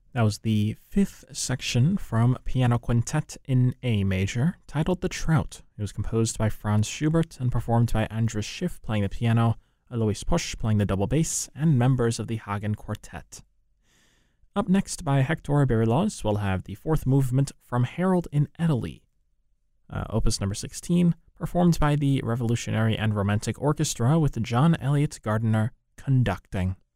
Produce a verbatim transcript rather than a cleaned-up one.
That was the fifth section from Piano Quintet in A major, titled The Trout. It was composed by Franz Schubert and performed by Andras Schiff playing the piano, Alois Posch playing the double bass, and members of the Hagen Quartet. Up next by Hector Berlioz, we'll have the fourth movement from Harold in Italy, uh, opus number sixteen, performed by the Revolutionary and Romantic Orchestra with John Elliott Gardiner conducting.